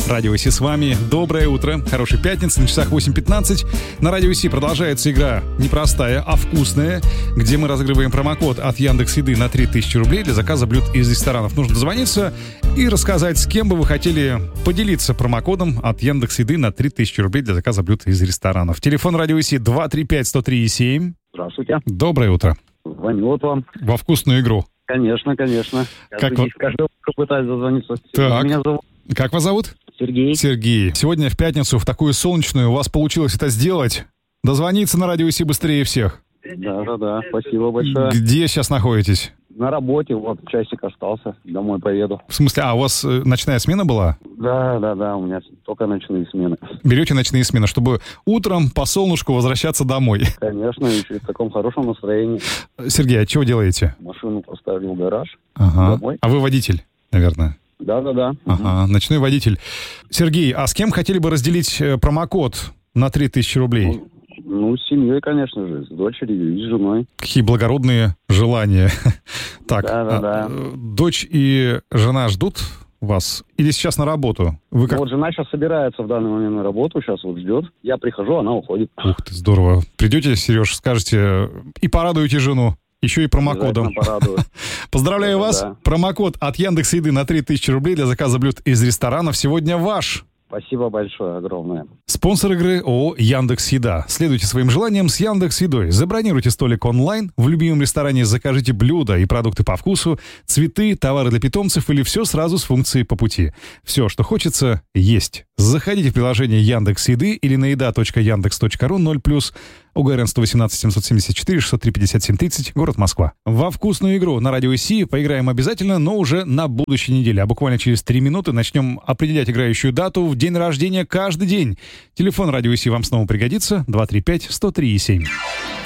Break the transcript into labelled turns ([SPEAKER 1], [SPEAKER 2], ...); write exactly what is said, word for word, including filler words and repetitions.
[SPEAKER 1] Радио Си с вами. Доброе утро. Хорошей пятницы. На часах восемь пятнадцать. На Радио Си продолжается игра не простая, а вкусная, где мы разыгрываем промокод от Яндекс.Еды на три тысячи рублей для заказа блюд из ресторанов. Нужно дозвониться и рассказать, с кем бы вы хотели поделиться промокодом от Яндекс.Еды на три тысячи рублей для заказа блюд из ресторанов. Телефон Радио Си два три пять сто три семь.
[SPEAKER 2] Здравствуйте.
[SPEAKER 1] Доброе утро.
[SPEAKER 2] Звоню вот вам.
[SPEAKER 1] Во вкусную игру.
[SPEAKER 2] Конечно, конечно.
[SPEAKER 1] Как
[SPEAKER 2] Каждый,
[SPEAKER 1] вы-
[SPEAKER 2] каждый утро пытаюсь дозвониться.
[SPEAKER 1] Так.
[SPEAKER 2] Меня зовут
[SPEAKER 1] Как вас зовут?
[SPEAKER 2] Сергей.
[SPEAKER 1] Сергей. Сегодня в пятницу, в такую солнечную, у вас получилось это сделать. Дозвониться на Радио Си быстрее всех.
[SPEAKER 2] Да, да, да. Спасибо большое.
[SPEAKER 1] Где сейчас находитесь?
[SPEAKER 2] На работе, вот часик остался. Домой поеду.
[SPEAKER 1] В смысле, а у вас э, ночная смена была?
[SPEAKER 2] Да, да, да. У меня только ночные смены.
[SPEAKER 1] Берете ночные смены, чтобы утром по солнышку возвращаться домой.
[SPEAKER 2] Конечно, еще и в таком хорошем настроении.
[SPEAKER 1] Сергей, а чего делаете?
[SPEAKER 2] Машину поставил в гараж.
[SPEAKER 1] Ага.
[SPEAKER 2] Домой.
[SPEAKER 1] А вы водитель, наверное?
[SPEAKER 2] Да, да, да.
[SPEAKER 1] Ага, ночной водитель. Сергей, а с кем хотели бы разделить э, промокод на три тысячи рублей?
[SPEAKER 2] Ну, с семьей, конечно же. С дочерью и с женой.
[SPEAKER 1] Какие благородные желания. Так,
[SPEAKER 2] Да, да,
[SPEAKER 1] а,
[SPEAKER 2] да.
[SPEAKER 1] э, дочь и жена ждут вас? Или сейчас на работу? Вы как...
[SPEAKER 2] Вот жена сейчас собирается в данный момент на работу. Сейчас вот ждет. Я прихожу, она уходит.
[SPEAKER 1] Ух ты, здорово. Придете, Сереж, скажете и порадуете жену. Еще и промокодом.
[SPEAKER 2] Обязательно порадую.
[SPEAKER 1] Поздравляю
[SPEAKER 2] Да,
[SPEAKER 1] вас.
[SPEAKER 2] да.
[SPEAKER 1] Промокод от Яндекс.Еды на три тысячи рублей для заказа блюд из ресторанов сегодня ваш.
[SPEAKER 2] Спасибо большое, огромное.
[SPEAKER 1] Спонсор игры ООО «Яндекс.Еда». Следуйте своим желаниям с Яндекс.Едой. Забронируйте столик онлайн, в любимом ресторане закажите блюда и продукты по вкусу, цветы, товары для питомцев или все сразу с функцией по пути. Все, что хочется, есть. Заходите в приложение Яндекс.Еды или на еда точка яндекс точка ру ноль плюс. УГРН сто восемнадцать семьсот семьдесят четыре шестьсот три пятьдесят семь тридцать, город Москва. Во вкусную игру на Радио Си поиграем обязательно, но уже на будущей неделе. А буквально через три минуты начнем определять играющую дату в день рождения каждый день. Телефон Радио Си вам снова пригодится. два три пять сто три семь.